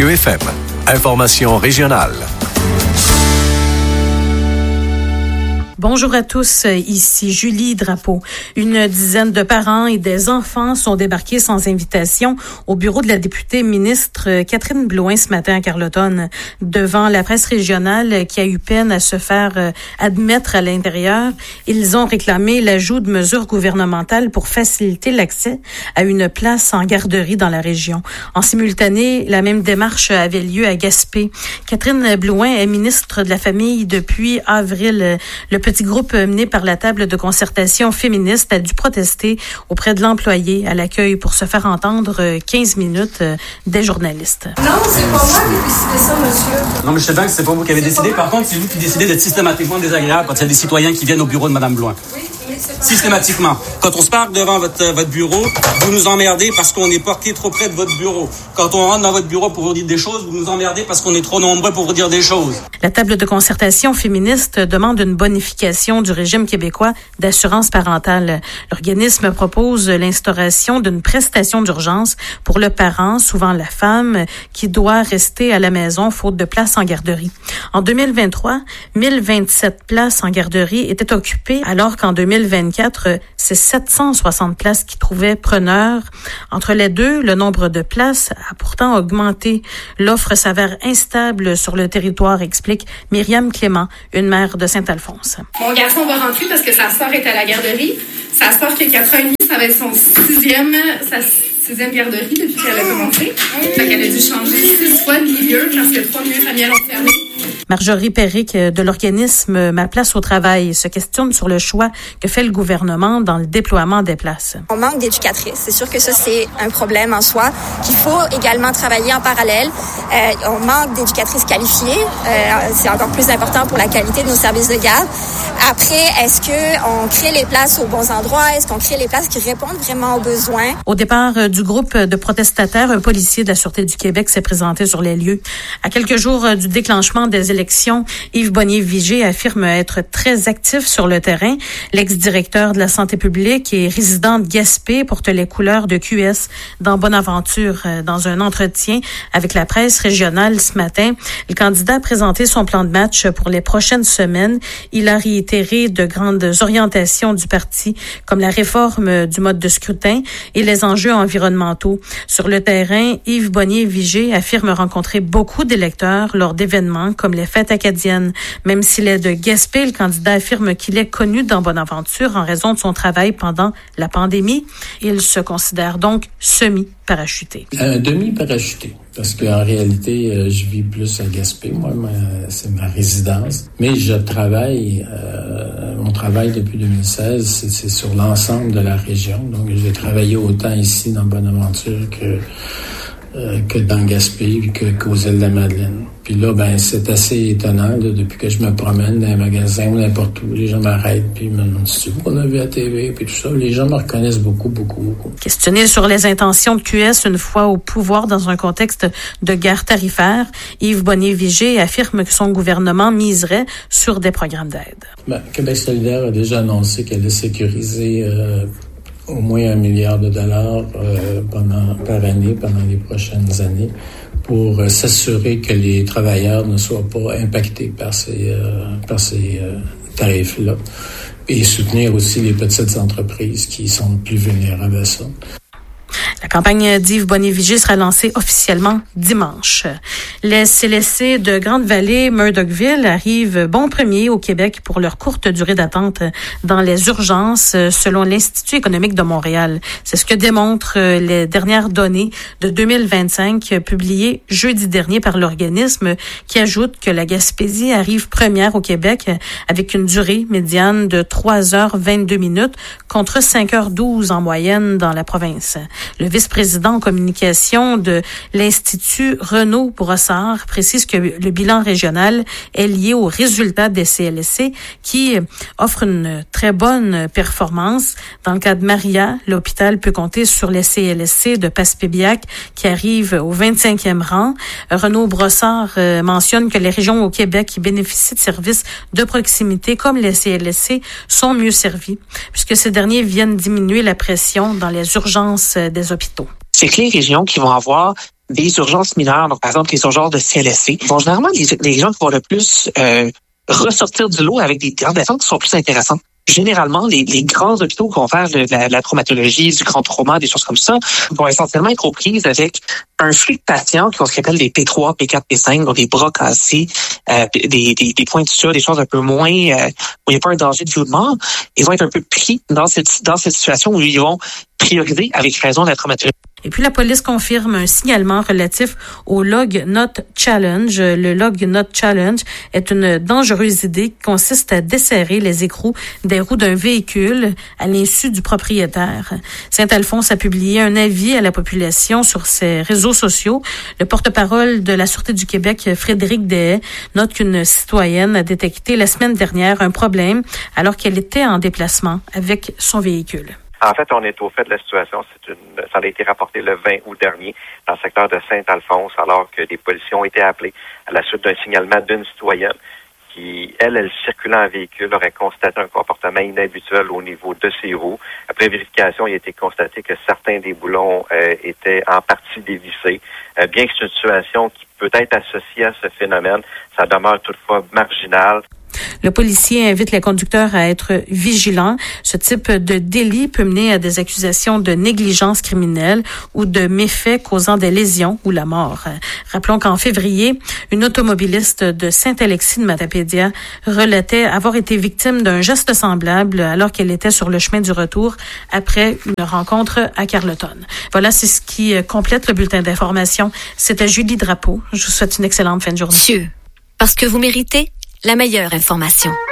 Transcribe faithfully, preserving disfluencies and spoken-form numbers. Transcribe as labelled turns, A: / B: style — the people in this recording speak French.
A: Radio F M. Information régionale.
B: Bonjour à tous, ici Julie Drapeau. Une dizaine de parents et des enfants sont débarqués sans invitation au bureau de la députée ministre Catherine Blouin ce matin à Carleton, devant la presse régionale qui a eu peine à se faire admettre à l'intérieur. Ils ont réclamé l'ajout de mesures gouvernementales pour faciliter l'accès à une place en garderie dans la région. En simultané, la même démarche avait lieu à Gaspé. Catherine Blouin est ministre de la Famille depuis avril. Le petit groupe mené par la table de concertation féministe a dû protester auprès de l'employé à l'accueil pour se faire entendre quinze minutes des journalistes.
C: Non, c'est pas moi qui ai décidé ça, monsieur.
D: Non, mais je sais bien que c'est pas vous qui avez décidé. Par contre, c'est vous qui décidez d'être systématiquement désagréable quand il y a des citoyens qui viennent au bureau de Mme Blouin.
C: Oui, mais c'est pas
D: Systématiquement. Quand on se parque devant votre, votre bureau, vous nous emmerdez parce qu'on est porté trop près de votre bureau. Quand on rentre dans votre bureau pour vous dire des choses, vous nous emmerdez parce qu'on est trop nombreux pour vous dire des choses.
B: La table de concertation féministe demande une bonification du régime québécois d'assurance parentale. L'organisme propose l'instauration d'une prestation d'urgence pour le parent, souvent la femme, qui doit rester à la maison faute de place en garderie. En deux mille vingt-trois, mille vingt-sept places en garderie étaient occupées, alors qu'en deux mille vingt-quatre, c'est sept cent soixante places qui trouvaient preneurs. Entre les deux, le nombre de places a pourtant augmenté. L'offre s'avère instable sur le territoire, explique Myriam Clément, une mère de Saint-Alphonse.
E: Mon garçon va rentrer parce que sa sœur est à la garderie. Sa sœur qui a quatre ans et demi, ça va être son sixième, sa sixième garderie depuis qu'elle a commencé. Fait qu'elle a dû changer six fois de milieu parce que trois milieux familiales ont fermé.
B: Marjorie Perric de l'organisme Ma Place au Travail se questionne sur le choix que fait le gouvernement dans le déploiement des places.
F: On manque d'éducatrices. C'est sûr que ça, c'est un problème en soi, qu'il faut également travailler en parallèle. Euh, on manque d'éducatrices qualifiées. Euh, c'est encore plus important pour la qualité de nos services de garde. Après, est-ce qu'on crée les places aux bons endroits? Est-ce qu'on crée les places qui répondent vraiment aux besoins?
B: Au départ du groupe de protestataires, un policier de la Sûreté du Québec s'est présenté sur les lieux. À quelques jours du déclenchement des élections, Yves Bonnier-Vigé affirme être très actif sur le terrain. L'ex-directeur de la santé publique et résident de Gaspé porte les couleurs de Q S dans Bonaventure. Dans un entretien avec la presse régionale ce matin, le candidat a présenté son plan de match pour les prochaines semaines. Il a réitéré de grandes orientations du parti, comme la réforme du mode de scrutin et les enjeux environnementaux. Sur le terrain, Yves Bonnier-Vigé affirme rencontrer beaucoup d'électeurs lors d'événements comme les fêtes acadiennes. Même s'il est de Gaspé, le candidat affirme qu'il est connu dans Bonaventure en raison de son travail pendant la pandémie. Il se considère donc semi-parachuté.
G: Un demi-parachuté, parce qu'en réalité, euh, je vis plus à Gaspé. Moi, ma, c'est ma résidence. Mais je travaille, euh, mon travail depuis deux mille seize, c'est, c'est sur l'ensemble de la région. Donc, j'ai travaillé autant ici dans Bonaventure que Euh, que dans Gaspé, que, qu'aux îles de la Madeleine. Puis là, ben, c'est assez étonnant, là, depuis que je me promène dans les magasins ou n'importe où, les gens m'arrêtent, puis me demandent si on a vu à T V, puis tout ça. Les gens me reconnaissent beaucoup, beaucoup, beaucoup.
B: Questionné sur les intentions de Q S une fois au pouvoir dans un contexte de guerre tarifaire, Yves Bonnier-Vigé affirme que son gouvernement miserait sur des programmes d'aide.
G: Ben, Québec solidaire a déjà annoncé qu'elle allait sécuriser euh, au moins un milliard de dollars euh, pendant, par année pendant les prochaines années pour euh, s'assurer que les travailleurs ne soient pas impactés par ces, euh, par ces euh, tarifs-là et soutenir aussi les petites entreprises qui sont plus vulnérables à ça.
B: La campagne d'Yves Bonnier-Vigé sera lancée officiellement dimanche. Les C L S C de Grande-Vallée, Murdochville arrivent bon premier au Québec pour leur courte durée d'attente dans les urgences, selon l'Institut économique de Montréal. C'est ce que démontrent les dernières données de deux mille vingt-cinq publiées jeudi dernier par l'organisme, qui ajoute que la Gaspésie arrive première au Québec avec une durée médiane de trois heures vingt-deux minutes contre cinq heures douze en moyenne dans la province. Le vice-président en communication de l'Institut Renaud Brossard précise que le bilan régional est lié aux résultats des C L S C qui offrent une très bonne performance. Dans le cas de Maria, l'hôpital peut compter sur les C L S C de Passepébiac qui arrivent au vingt-cinquième rang. Renaud Brossard euh, mentionne que les régions au Québec qui bénéficient de services de proximité comme les C L S C sont mieux servies puisque ces derniers viennent diminuer la pression dans les urgences des hôpitaux.
H: C'est que les régions qui vont avoir des urgences mineures, donc par exemple les urgences de C L S C, sont généralement les, les gens qui vont le plus euh, ressortir du lot avec des temps d'attente qui sont plus intéressants. Généralement, les, les grands hôpitaux qui vont faire de la, la traumatologie, du grand trauma, des choses comme ça, vont essentiellement être aux prises avec un flux de patients qui ont ce qu'on appelle des P trois, P quatre, P cinq, donc des bras cassés, euh, des, des, des points de suture, des choses un peu moins, euh, où il n'y a pas un danger de vie ou de mort. Ils vont être un peu pris dans cette, dans cette situation où ils vont prioriser avec raison la traumatologie.
B: Et puis, la police confirme un signalement relatif au Log Nut Challenge. Le Log Nut Challenge est une dangereuse idée qui consiste à desserrer les écrous des roues d'un véhicule à l'insu du propriétaire. Saint-Alphonse a publié un avis à la population sur ses réseaux sociaux. Le porte-parole de la Sûreté du Québec, Frédéric Dehaye, note qu'une citoyenne a détecté la semaine dernière un problème alors qu'elle était en déplacement avec son véhicule.
I: En fait, on est au fait de la situation. C'est une, ça a été rapporté le vingt août dernier dans le secteur de Saint-Alphonse, alors que des policiers ont été appelés à la suite d'un signalement d'une citoyenne qui, elle, elle circulant en véhicule, aurait constaté un comportement inhabituel au niveau de ses roues. Après vérification, il a été constaté que certains des boulons euh, étaient en partie dévissés. Euh, bien que c'est une situation qui peut être associée à ce phénomène, ça demeure toutefois marginal.
B: Le policier invite les conducteurs à être vigilants. Ce type de délit peut mener à des accusations de négligence criminelle ou de méfaits causant des lésions ou la mort. Rappelons qu'en février, une automobiliste de Saint-Alexis de Matapédia relatait avoir été victime d'un geste semblable alors qu'elle était sur le chemin du retour après une rencontre à Carleton. Voilà, c'est ce qui complète le bulletin d'information. C'était Julie Drapeau. Je vous souhaite une excellente fin de journée.
J: Dieu, parce que vous méritez la meilleure information.